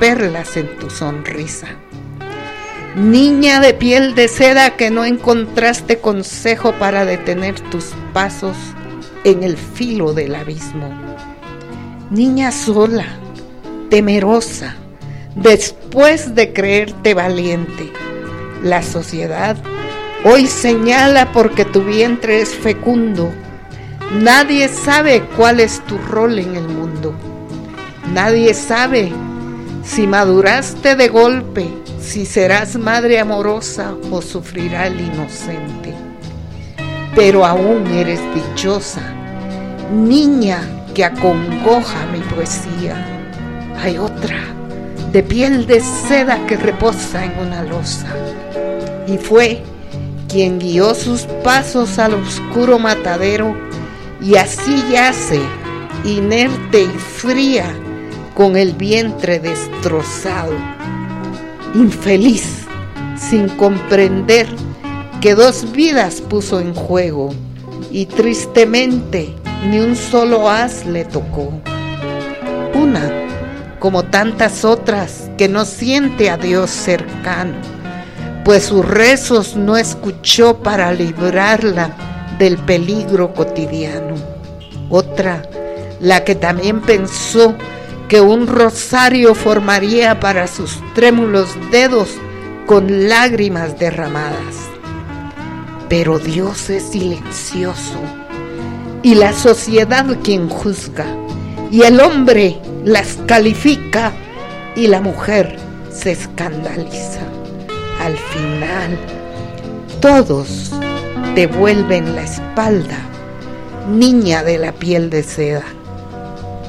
perlas en tu sonrisa. Niña de piel de seda que no encontraste consejo para detener tus pasos en el filo del abismo. Niña sola, temerosa, después de creerte valiente. La sociedad hoy señala porque tu vientre es fecundo. Nadie sabe cuál es tu rol en el mundo. Nadie sabe si maduraste de golpe, si serás madre amorosa o sufrirá el inocente. Pero aún eres dichosa, niña que acongoja mi poesía. Hay otra, de piel de seda que reposa en una losa. Y fue quien guió sus pasos al oscuro matadero, y así yace, inerte y fría, con el vientre destrozado. Infeliz, sin comprender que 2 vidas puso en juego, y tristemente ni un solo haz le tocó. Una, como tantas otras, que no siente a Dios cercano, pues sus rezos no escuchó para librarla del peligro cotidiano. Otra, la que también pensó que un rosario formaría para sus trémulos dedos con lágrimas derramadas. Pero Dios es silencioso, y la sociedad quien juzga, y el hombre las califica, y la mujer se escandaliza. Al final, todos te vuelven la espalda, niña de la piel de seda.